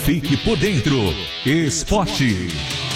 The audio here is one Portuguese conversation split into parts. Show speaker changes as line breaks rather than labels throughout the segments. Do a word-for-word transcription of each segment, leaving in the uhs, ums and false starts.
Fique por dentro. Esporte.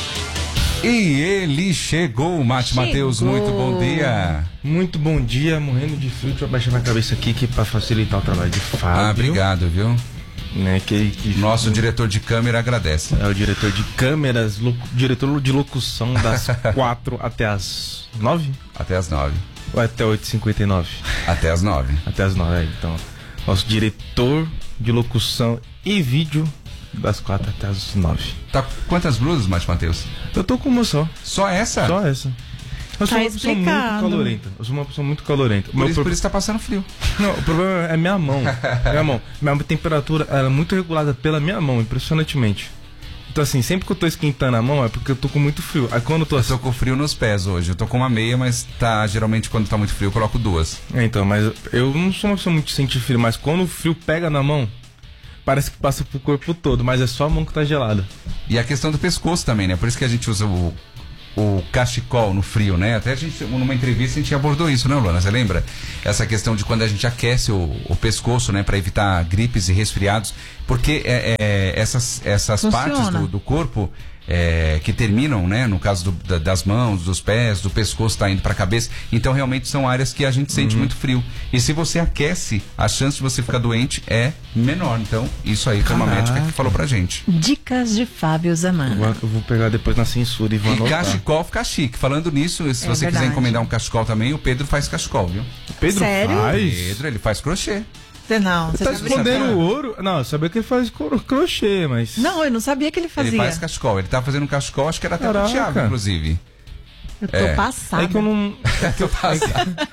E ele chegou, Mate Matheus, muito bom dia.
Muito bom dia, morrendo de frio. Deixa eu abaixar minha cabeça aqui que para facilitar o trabalho de Fábio.
Ah, obrigado, viu?
Né, que, que...
Nosso diretor de câmera agradece.
É o diretor de câmeras, lo... diretor de locução das quatro até as nove?
Até as nove.
Ou até oito e cinquenta e nove?
Até as nove.
Até as nove, é, então. Nosso diretor de locução e vídeo das quatro até as nove.
Tá quantas blusas, Mate Matheus?
Eu tô com uma só.
Só essa?
Só essa. Eu sou
Tá
uma pessoa muito
explicado.
calorenta. Eu sou uma pessoa muito calorenta.
Por,
Meu
isso,
pro-
por isso tá passando frio.
Não, o problema é minha mão. Minha mão. Minha temperatura ela é muito regulada pela minha mão, impressionantemente. Então assim, sempre que eu tô esquentando a mão é porque eu tô com muito frio. Aí quando eu tô
Eu
assim...
tô com frio nos pés hoje. Eu tô com uma meia, mas tá geralmente quando tá muito frio eu coloco duas.
É, então, mas eu não sou uma pessoa muito sentir frio, mas quando o frio pega na mão, parece que passa pro corpo todo, mas é só a mão que tá gelada.
E a questão do pescoço também, né? Por isso que a gente usa o, o cachecol no frio, né? Até a gente, numa entrevista, a gente abordou isso, né, Luana? Você lembra? Essa questão de quando a gente aquece o, o pescoço, né? Pra evitar gripes e resfriados. Porque é, é, essas, essas partes do, do corpo... É, que terminam, né, no caso do, da, das mãos, dos pés, do pescoço, tá indo pra cabeça, então realmente são áreas que a gente sente muito frio, e se você aquece, a chance de você ficar doente é menor. Então isso aí foi uma
Caraca.
médica que falou pra gente.
Dicas de Fábio
Eu
Zamana.
vou, eu vou pegar depois na censura e vou
E
anotar.
cachecol fica chique. Falando nisso, se
É
você
verdade.
quiser encomendar um cachecol também, o Pedro faz cachecol, viu?
Pedro
Sério?
faz?
Pedro, ele faz crochê.
Você não, você
Tá
tá
escondendo
brincando.
o ouro? Não, eu sabia que ele faz cro- crochê, mas...
Não, eu não sabia que ele fazia.
Ele faz cachecol. Ele tá fazendo um cachecol, acho que era até pro
Caraca.
Thiago, inclusive.
Eu tô
É.
passada.
É que eu não...
É que eu faço.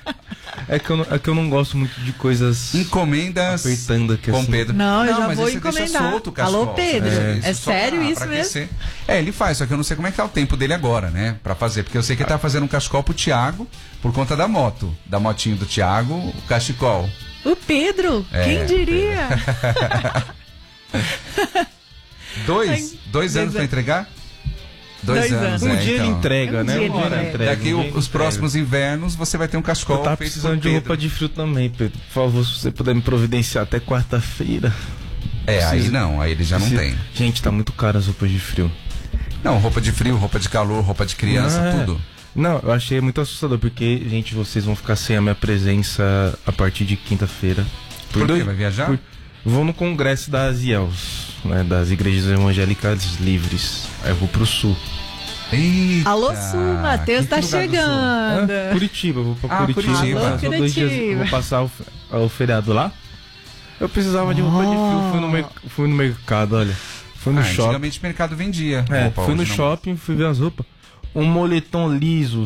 É que eu não, é que eu não gosto muito de coisas...
Encomendas
Apertando aqui
com
assim.
Pedro.
Não, eu já
mas
vou
aí você deixa
encomendar.
solto o cachecol.
Alô, Pedro,
Você deixa
é
só
sério
pra-
isso
pra
mesmo?
aquecer. É, ele faz, só que eu não sei como é que tá o tempo dele agora, né? Pra fazer, porque eu sei que ele tá fazendo um cachecol pro Thiago por conta da moto, da motinho do Thiago, o cachecol.
O Pedro,
É,
quem diria?
Dois?
Ai,
dois anos
dois
pra
an-
entregar? Dois,
Dois
anos,
anos.
Um
é,
dia
então.
ele entrega,
Um
né?
dia
Um
ele
dia ele
entrega.
entrega.
Daqui
um dia
o-
ele
os
entrega.
próximos invernos você vai ter um cachecol
Eu tava
feito
precisando
por
de
Pedro.
roupa de frio também, Pedro. Por favor, se você puder me providenciar até quarta-feira.
É, aí
Preciso-
não, aí ele já não
Preciso-
tem.
Gente, tá muito caro as roupas de frio.
Não, roupa de frio, roupa de calor, roupa de criança,
Ah, é.
tudo.
Não, eu achei muito assustador, porque, gente, vocês vão ficar sem a minha presença a partir de quinta-feira.
Por quê?
dois-
Vai viajar?
por- Vou no congresso das I E L S, né, das Igrejas Evangélicas Livres. Aí eu vou pro sul.
Eita,
Alô, Sul, Matheus
que
tá
lugar do Sul?
chegando.
Ah, Curitiba, eu vou pra
Ah,
Curitiba.
Curitiba.
Vou
Alô,
passar dois dias,
Curitiba.
vou passar o, fe- o feriado lá. Eu precisava de roupa de frio, fui no, mer- fui no mercado, olha. Fui no
Ah,
shopping.
antigamente o mercado vendia.
É,
roupa,
fui no
hoje não.
shopping, fui ver as roupas. Um moletom liso,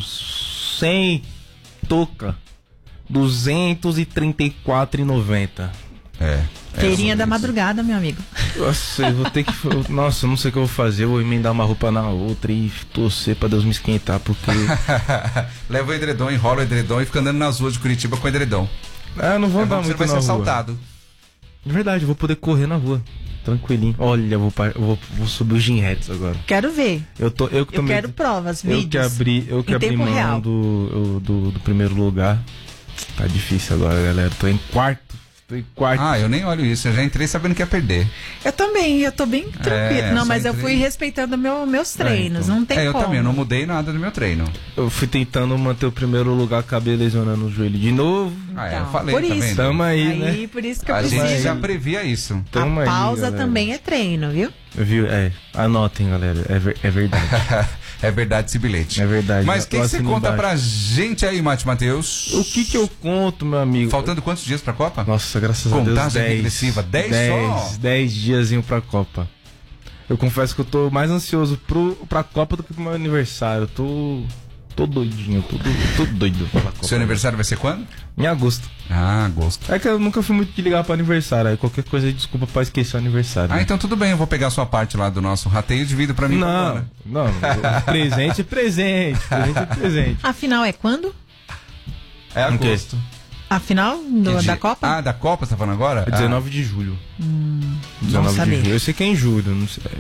sem touca, duzentos e trinta e quatro reais e noventa centavos.
É. é,
Feirinha
sobre
da
isso.
madrugada, meu amigo.
Nossa, eu vou ter que. Nossa, eu não sei o que eu vou fazer. Eu vou emendar uma roupa na outra e torcer pra Deus me esquentar, porque.
Leva o edredom, enrola o edredom e fica andando nas ruas de Curitiba com o edredom.
Ah, eu não vou
É
andar
bom que você
muito
vai
na
ser
rua.
assaltado.
De verdade, eu vou poder correr na rua. Tranquilinho. Olha, eu vou, par- eu vou, vou subir os Ginheads agora.
Quero ver.
Eu, tô, eu que
Eu
tomei-
quero provas,
Eu
vídeos.
que abri, eu que
em
abri
tempo
mão
real.
do, eu- do, do primeiro lugar. Tá difícil agora, galera. Tô em quarto. Tô em quarto.
Ah, eu nem olho isso. Eu já entrei sabendo que ia perder.
Eu também, eu tô bem tranquila.
É,
não,
só
mas eu
entrei.
fui respeitando meu, meus treinos,
então.
não tem
é, eu
como.
também. Eu não mudei nada do meu treino.
Eu fui tentando manter o primeiro lugar, acabei lesionando o joelho de novo.
Ah, é, eu
Então,
falei,
por
tá
isso.
vendo?
Tamo aí,
Aí,
né?
por isso que eu
A
preciso.
gente já previa isso.
Tamo
A
aí,
pausa
galera.
também é treino, viu?
Viu? É, anotem, galera. É, ver- é verdade.
É verdade esse bilhete.
É verdade.
Mas o que,
Eu
que você
assino
conta
embaixo.
pra gente aí, Mate Matheus?
O que que eu conto, meu amigo?
Faltando quantos dias pra Copa?
Nossa, graças a Deus,
Contagem
dez.
regressiva, dez só?
dez diazinho pra Copa. Eu confesso que eu tô mais ansioso pro, pra Copa do que pro meu aniversário. Eu tô, tô doidinho, tô, do- tô doido pela Copa.
Seu aniversário vai ser quando?
Em agosto.
Ah, agosto.
É que eu nunca fui muito de ligar pro aniversário. Aí qualquer coisa é desculpa pra esquecer o aniversário.
Ah,
né?
então tudo bem. Eu vou pegar a sua parte lá do nosso rateio e divido pra mim.
Não, não. Presente é presente. Presente é presente.
A final é quando?
É
O quê?
agosto.
A final do-
Que
da
dia?
Copa?
Ah, da Copa, você tá falando agora?
É dezenove de julho.
Hum,
dezenove de
saber.
julho. Eu sei que é em julho. Não sei.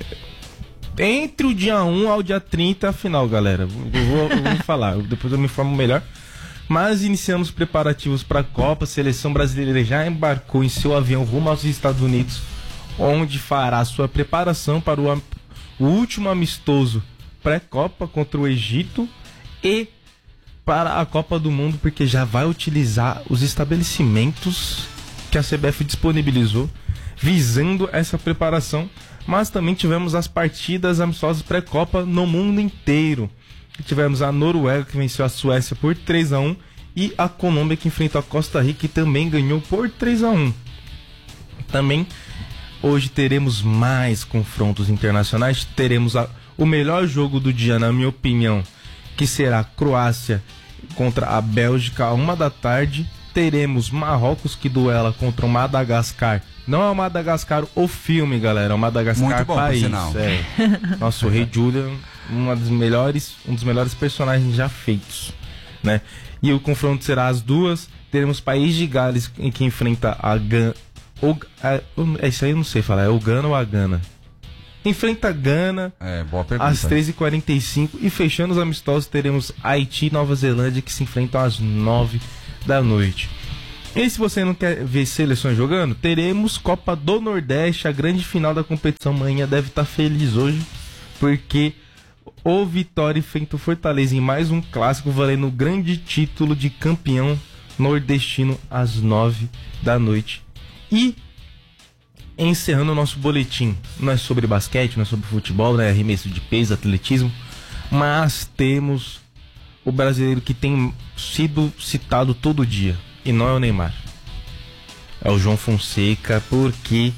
Entre o dia um ao dia trinta é a final, galera. Eu vou, eu vou falar. Depois eu me informo melhor. Mas iniciamos preparativos para a Copa. A seleção brasileira já embarcou em seu avião rumo aos Estados Unidos, onde fará sua preparação para o, am- o último amistoso pré-Copa contra o Egito e para a Copa do Mundo, porque já vai utilizar os estabelecimentos que a C B F disponibilizou visando essa preparação. Mas também tivemos as partidas amistosas pré-Copa no mundo inteiro. Tivemos a Noruega, que venceu a Suécia por três a um, e a Colômbia, que enfrentou a Costa Rica, que também ganhou por três a um. Também hoje teremos mais confrontos internacionais. Teremos a, o melhor jogo do dia, na minha opinião, que será a Croácia contra a Bélgica a uma da tarde. Teremos Marrocos, que duela contra o Madagascar. Não é o Madagascar o filme, galera, é o Madagascar
Muito bom,
país.
por sinal.
É. Nosso Rei Julian, uma das melhores, um dos melhores personagens já feitos, né? E o confronto será às duas. Teremos País de Gales, em que enfrenta a Gana. É isso aí, eu não sei falar, é o Gana ou a Gana? Enfrenta a Gana
É, boa pergunta.
às treze e quarenta e cinco. E fechando os amistosos, teremos Haiti e Nova Zelândia, que se enfrentam às nove da noite. E se você não quer ver seleções jogando, teremos Copa do Nordeste, a grande final da competição. Amanhã deve estar feliz hoje, porque o Vitória enfrenta o Fortaleza em mais um clássico, valendo o grande título de campeão nordestino às nove da noite. E encerrando o nosso boletim, não é sobre basquete, não é sobre futebol, não é arremesso de peso, atletismo, mas temos o brasileiro que tem sido citado todo dia, e não é o Neymar, é o João Fonseca, porque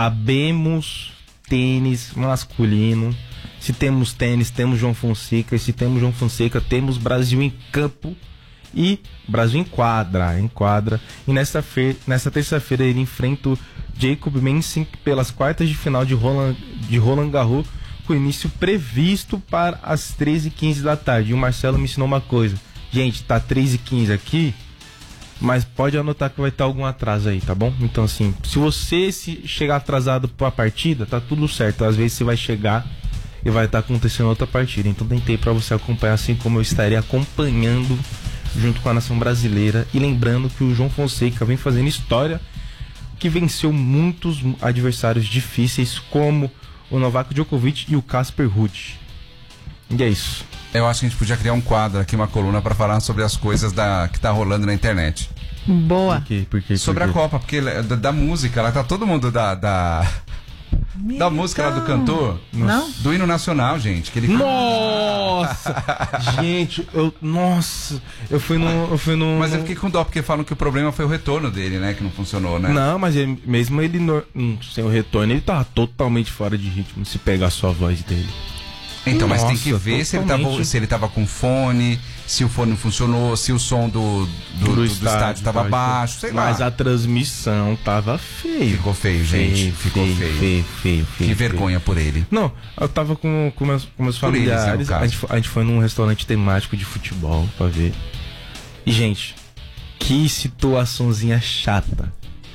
abemos tênis masculino. Se temos tênis, temos João Fonseca, e se temos João Fonseca, temos Brasil em campo e Brasil em quadra, em quadra. E nessa, fe- nessa terça-feira ele enfrenta o Jacob Mensink pelas quartas de final de Roland, de Roland Garros, com início previsto para as treze e quinze da tarde. E o Marcelo me ensinou uma coisa: gente, tá treze e quinze aqui, mas pode anotar que vai ter algum atraso aí, tá bom? Então assim, se você se chegar atrasado pra partida, tá tudo certo. Às vezes você vai chegar e vai estar acontecendo outra partida. Então tentei pra você acompanhar, assim como eu estaria acompanhando junto com a nação brasileira. E lembrando que o João Fonseca vem fazendo história, que venceu muitos adversários difíceis, como o Novak Djokovic e o Casper Ruud. E é isso.
Eu acho que a gente podia criar um quadro aqui, uma coluna, pra falar sobre as coisas da, que tá rolando na internet.
Boa.
Por quê? Por quê? Por
Sobre
quê?
a Copa, porque da, da música, lá tá todo mundo da... da... Da música lá do cantor,
Não?
do hino nacional, gente, que ele...
Nossa! Gente, eu... Nossa! Eu fui no... Eu fui no
Mas eu fiquei com dó, porque falam que o problema foi o retorno dele, né, que não funcionou, né?
Não, mas ele- mesmo ele no- hum, sem o retorno, ele tava totalmente fora de ritmo, se pegar só a voz dele.
Então, mas tem que
Nossa,
ver se ele, tava,
totalmente.
se ele tava com fone, se o fone não funcionou, se o som do, do, do, do estádio tava
tá,
baixo, sei
mas
lá.
a transmissão tava feio.
Ficou feio, gente, ficou feio.
Feio, feio, feio,
Que
feio.
vergonha por ele.
Não, eu tava com, com, meus, com meus
Por eles, né, no
familiares,
caso.
a, gente, fo- a gente foi num restaurante temático de futebol pra ver. E, gente, que situaçãozinha chata.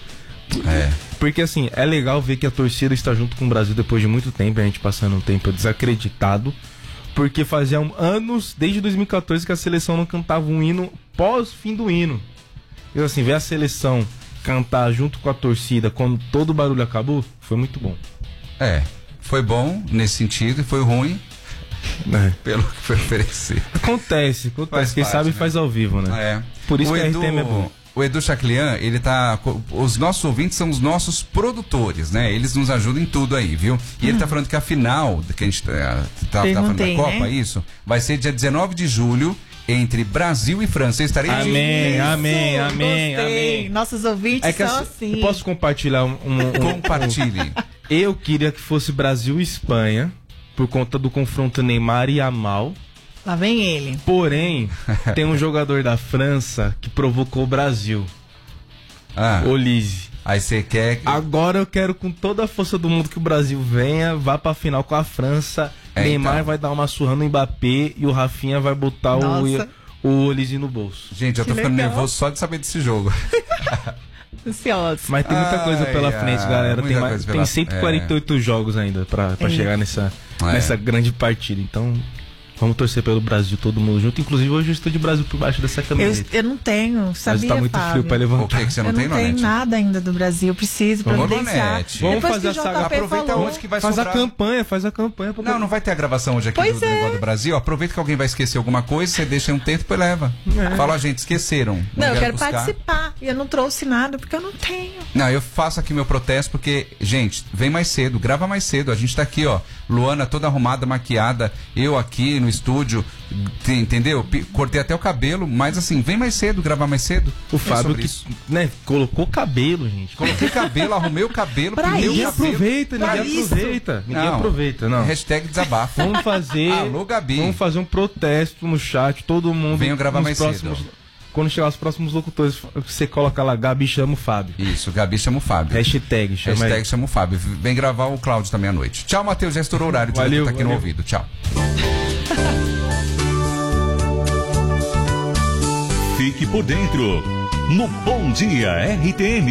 É.
Porque, assim, é legal ver que a torcida está junto com o Brasil depois de muito tempo, a gente passando um tempo desacreditado, porque fazia um- anos, desde dois mil e catorze, que a seleção não cantava um hino pós-fim do hino. E, assim, ver a seleção cantar junto com a torcida quando todo o barulho acabou, foi muito bom.
É, foi bom nesse sentido e foi ruim
É.
pelo que foi oferecido.
Acontece, acontece.
Faz
Quem
parte,
sabe
né?
faz ao vivo, né?
É.
Por isso
O
que a
Edu-
R T M é bom.
O Edu Chaclian, ele tá... co- Os nossos ouvintes são os nossos produtores, né? Eles nos ajudam em tudo aí, viu? E ele tá falando que a final, que a gente tá, tá, tá falando da
Perguntei,
Copa,
né?
isso, vai ser dia dezenove de julho, entre Brasil e França. Eu estarei...
Amém,
Isso,
amém, amém,
gostei.
amém.
Nossos ouvintes
É que
são
assim,
assim.
eu posso compartilhar um, um- um-
Compartilhe.
Eu queria que fosse Brasil e Espanha, por conta do confronto Neymar e Yamal.
Lá vem ele.
Porém, tem um jogador da França que provocou o Brasil,
Ah,
Olise.
aí você quer...
Agora eu quero com toda a força do mundo que o Brasil venha, vá pra final com a França.
É,
Neymar
então.
vai dar uma surra no Mbappé e o Rafinha vai botar o,
Nossa.
o Olise no bolso.
Gente, eu tô
Que
ficando
legal.
nervoso só de saber desse jogo.
Ansiosos.
Mas tem muita coisa
Ai,
pela
ai,
frente, galera.
muita
Tem, mais,
coisa
tem
pela-
cento e quarenta e oito jogos ainda pra, pra
É.
chegar nessa,
É.
nessa grande partida. Então, Vamos torcer pelo Brasil, todo mundo junto. Inclusive, hoje eu estou de Brasil por baixo dessa
Eu,
camiseta.
eu não tenho, sabia,
Mas tá muito
Fábio?
frio pra
O
levantar.
que, que você
Eu
não
não
tem,
tenho
Lonete?
nada ainda do Brasil, eu preciso
Vamos,
providenciar.
Lonete.
Vamos
Depois
fazer
que o
essa-
J P
aproveita
falou,
hoje que vai
Faz a
sobrar.
campanha, faz a campanha. Pra...
Não, não vai ter a gravação hoje aqui
Pois
do, do
é.
Negócio do Brasil. Aproveita que alguém vai esquecer alguma coisa, você deixa um tempo e leva.
É.
Fala, gente, esqueceram.
Não, eu
vieram
quero
buscar.
participar. E eu não trouxe nada porque eu não tenho.
Não, eu faço aqui meu protesto porque, gente, vem mais cedo, grava mais cedo. A gente tá aqui, ó, Luana toda arrumada, maquiada, eu aqui no estúdio, te- entendeu? P- Cortei até o cabelo, mas assim, vem mais cedo, gravar mais cedo.
O
É
Fábio
sobre
que,
isso.
né, colocou cabelo, gente.
Coloquei cabelo, arrumei o cabelo,
Pra
pintei o
Ninguém
cabelo.
aproveita,
Pra
ninguém
isso.
aproveita. Ninguém
Não.
aproveita, não.
Hashtag desabafo.
Vamos fazer.
Alô, Gabi.
Vamos fazer um protesto no chat, todo mundo.
Venham gravar
nos
mais
próximos,
cedo.
Quando chegar os próximos locutores, você coloca lá, Gabi chama o Fábio.
Isso, Gabi chama o Fábio.
Hashtag, chama
Hashtag
aí.
chama o Fábio. Vem gravar o Cláudio também à noite. Tchau, Matheus. Já estourou o horário.
Valeu,
Valeu, tá aqui no
valeu.
ouvido. Tchau.
Fique por dentro no Bom Dia R T M.